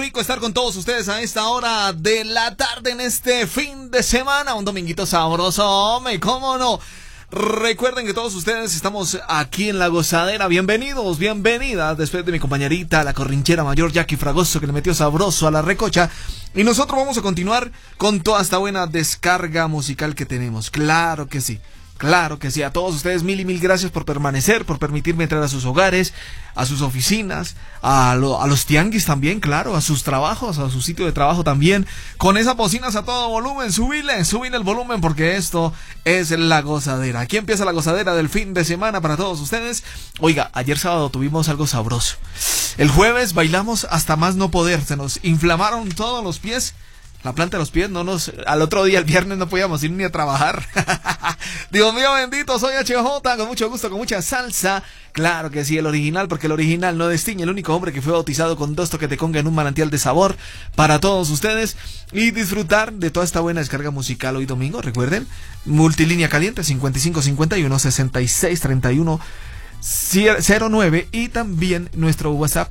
rico estar con todos ustedes a esta hora de la tarde en este fin de semana. Un dominguito sabroso, hombre, ¿cómo no? Recuerden que todos ustedes estamos aquí en La Gozadera. Bienvenidos, bienvenidas. Después de mi compañerita, la corrinchera mayor Jackie Fragoso, que le metió sabroso a la recocha. Y nosotros vamos a continuar con toda esta buena descarga musical que tenemos. Claro que sí. Claro que sí, a todos ustedes mil y mil gracias por permanecer, por permitirme entrar a sus hogares, a sus oficinas, a los tianguis también, claro, a sus trabajos, a su sitio de trabajo también, con esas bocinas a todo volumen, subile el volumen porque esto es La Gozadera. Aquí empieza La Gozadera del fin de semana para todos ustedes. Oiga, ayer sábado tuvimos algo sabroso. El jueves bailamos hasta más no poder, se nos inflamaron todos los pies. La planta de los pies, al otro día, el viernes, no podíamos ir ni a trabajar. Dios mío bendito, soy HJ, con mucho gusto, con mucha salsa. Claro que sí, el original, porque el original no destiñe, el único hombre que fue bautizado con 2 toques de conga en un manantial de sabor para todos ustedes. Y disfrutar de toda esta buena descarga musical hoy domingo, recuerden, multilínea caliente 5551 6631 09 y también nuestro WhatsApp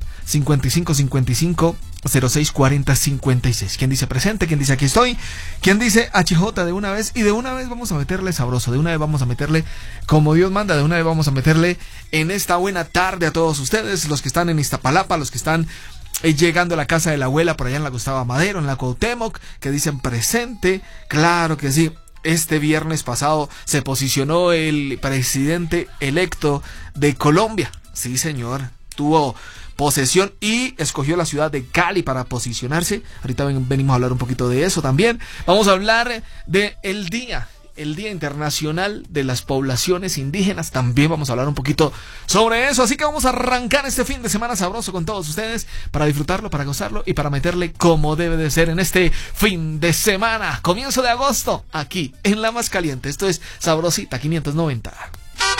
5555 0640 56. ¿Quién dice presente? ¿Quién dice aquí estoy? ¿Quién dice HJ de una vez? Y de una vez vamos a meterle sabroso, de una vez vamos a meterle como Dios manda, de una vez vamos a meterle en esta buena tarde a todos ustedes, los que están en Iztapalapa, los que están llegando a la casa de la abuela por allá en la Gustavo Madero, en la Cuauhtémoc, que dicen presente. Claro que sí. Este viernes pasado se posicionó el presidente electo de Colombia. Sí, señor. Tuvo posesión y escogió la ciudad de Cali para posicionarse. Ahorita venimos a hablar un poquito de eso también. Vamos a hablar de el Día Internacional de las Poblaciones Indígenas. También vamos a hablar un poquito sobre eso. Así que vamos a arrancar este fin de semana sabroso con todos ustedes para disfrutarlo, para gozarlo y para meterle como debe de ser en este fin de semana. Comienzo de agosto, aquí en La Más Caliente. Esto es Sabrosita 590.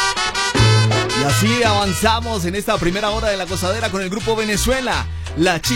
Y así avanzamos en esta primera hora de La Gozadera con el grupo Venezuela. La chica